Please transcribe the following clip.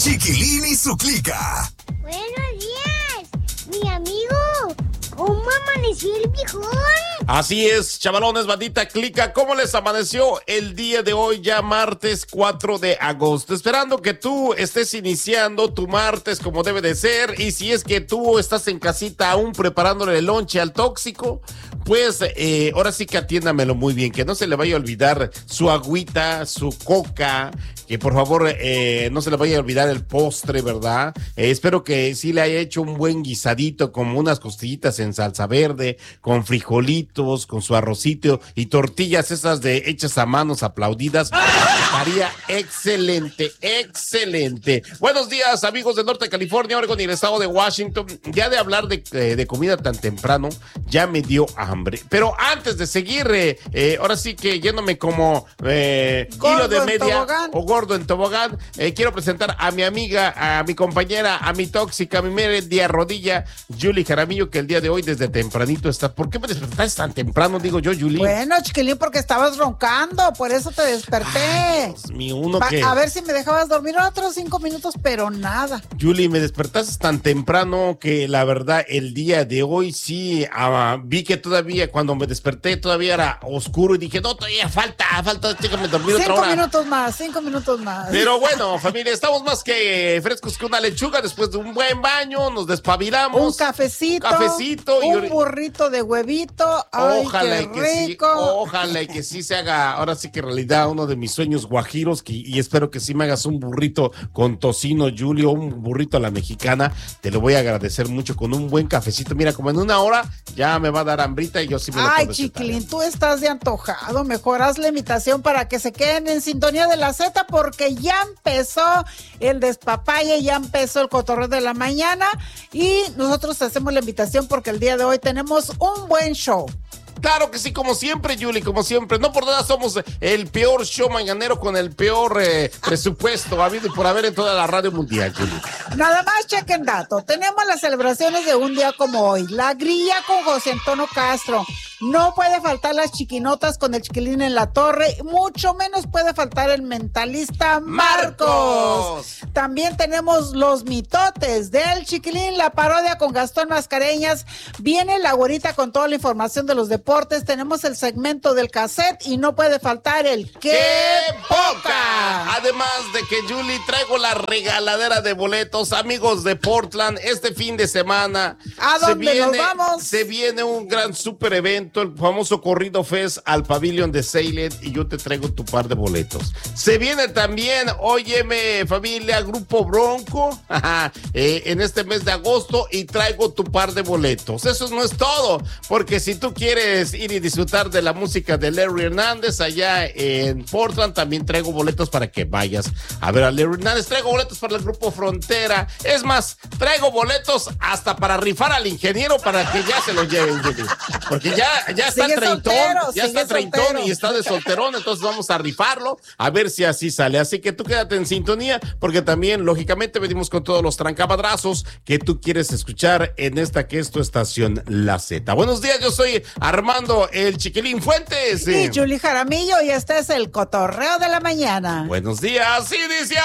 Chiquilín y su clica. Buenos días, mi amigo. ¿Cómo amaneció el viejón? Así es, chavalones, bandita clica. ¿Cómo les amaneció el día de hoy, ya martes 4 de agosto? Esperando que tú estés iniciando tu martes como debe de ser. Y si es que tú estás en casita aún preparándole el lonche al tóxico, pues ahora sí que atiéndamelo muy bien, que no se le vaya a olvidar su agüita, su coca, que por favor no se le vaya a olvidar el postre, ¿verdad? Espero que sí le haya hecho un buen guisadito, como unas costillitas en salsa verde, con frijolitos, con su arrocito y tortillas esas de hechas a manos aplaudidas. Estaría excelente, excelente. Buenos días, amigos del norte de California, Oregon y el estado de Washington. Ya de hablar de comida tan temprano, ya me dio hambre. Pero antes de seguir, ahora sí que yéndome como hilo de media o gordo en tobogán, quiero presentar a mi amiga, a mi compañera, a mi tóxica, a mi media rodilla, Julie Jaramillo, que el día de hoy desde tempranito está. ¿Por qué me despertaste tan temprano, digo yo, Julie? Bueno, chiquilín, porque estabas roncando, por eso te desperté. Ay, Dios mío, A ver si me dejabas dormir otros 5 minutos, pero nada. Julie, me despertaste tan temprano que la verdad el día de hoy sí vi que todavía cuando me desperté todavía era oscuro y dije, no, todavía falta, déjame dormir otra hora. 5 minutos más. Pero bueno, familia, estamos más que frescos que una lechuga después de un buen baño, nos despabilamos. Un cafecito un burrito de huevito. Ay, ojalá qué y que rico. sí, ojalá y que sí se haga, ahora sí que realidad uno de mis sueños guajiros, y espero que sí me hagas un burrito con tocino, Julio, un burrito a la mexicana. Te lo voy a agradecer mucho con un buen cafecito. Mira, como en una hora ya me va a dar hambrita y yo sí me lo puedo recetar. Chiquilín, tú estás de antojado. Mejor haz la invitación para que se queden en sintonía de la Z, porque ya empezó el despapalle, ya empezó el cotorreo de la mañana y nosotros hacemos la invitación porque el día de hoy tenemos un buen show. Claro que sí, como siempre, Julie, como siempre. No por nada somos el peor show mañanero con el peor presupuesto habido y por haber en toda la radio mundial, Julie. Nada más chequen dato. Tenemos las celebraciones de un día como hoy. La grilla con José Antonio Castro. No puede faltar las chiquinotas con el chiquilín en la torre. Mucho menos puede faltar el mentalista Marcos. También tenemos los mitotes del chiquilín, la parodia con Gastón Mascareñas. Viene la güerita con toda la información de los deportes. Tenemos el segmento del cassette y no puede faltar el ¡Qué poca! Además de que, Julie, traigo la regaladera de boletos, amigos de Portland, este fin de semana. ¿A dónde nos vamos? Se viene un gran super evento, el famoso Corrido Fest al Pavilion de Salem, y yo te traigo tu par de boletos. Se viene también, óyeme, familia, Grupo Bronco, en este mes de agosto, y traigo tu par de boletos. Eso no es todo, porque si tú quieres ir y disfrutar de la música de Larry Hernández allá en Portland, también traigo boletos para que vayas a ver a Larry Hernández. Traigo boletos para el Grupo Frontera. Es más, traigo boletos hasta para rifar al ingeniero para que ya se lo lleven, porque ya está treintón y está de solterón, entonces vamos a rifarlo a ver si así sale. Así que tú quédate en sintonía, porque también lógicamente venimos con todos los trancamadrazos que tú quieres escuchar en esta que es tu estación La Z. Buenos días, yo soy Armando el Chiquilín Fuentes y Julie Jaramillo, y este es el cotorreo de la mañana. Buenos días, inicia.